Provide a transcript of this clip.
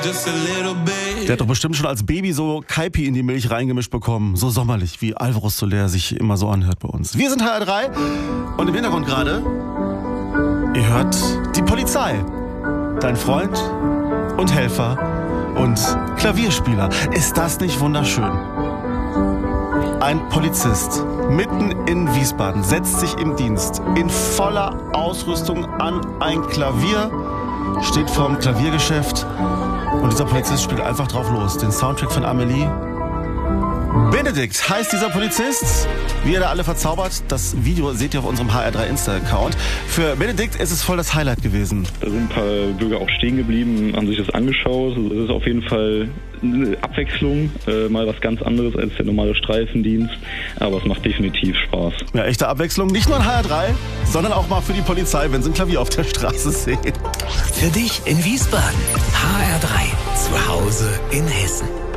Der hat doch bestimmt schon als Baby so Kaipi in die Milch reingemischt bekommen. So sommerlich, wie Alvaro Soler sich immer so anhört bei uns. Wir sind HR3 und im Hintergrund gerade, ihr hört die Polizei. Dein Freund und Helfer und Klavierspieler. Ist das nicht wunderschön? Ein Polizist mitten in Wiesbaden setzt sich im Dienst in voller Ausrüstung an ein Klavier, steht vorm Klaviergeschäft und dieser Polizist spielt einfach drauf los. Den Soundtrack von Amelie. Benedikt heißt dieser Polizist. Wie er da alle verzaubert, das Video seht ihr auf unserem HR3 Insta-Account. Für Benedikt ist es voll das Highlight gewesen. Da sind ein paar Bürger auch stehen geblieben, haben sich das angeschaut. Es ist auf jeden Fall eine Abwechslung, mal was ganz anderes als der normale Streifendienst. Aber es macht definitiv Spaß. Ja, echte Abwechslung. Nicht nur in HR3, sondern auch mal für die Polizei, wenn sie ein Klavier auf der Straße sehen. Für dich in Wiesbaden. HR3. Zu Hause in Hessen.